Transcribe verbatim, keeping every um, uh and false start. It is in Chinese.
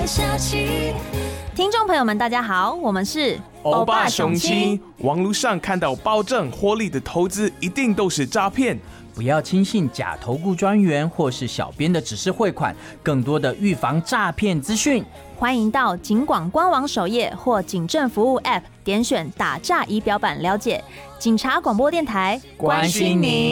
下去。 听众朋友们，大家好，我们是欧巴雄亲。网络上看到保证获利的投资，一定都是诈骗。 不要轻信假投顾专员或是小编的指示汇款，更多的预防诈骗资讯， 欢迎到警广官网首页或警政服务 App 点选打诈仪表板了解。警察广播电台关心您。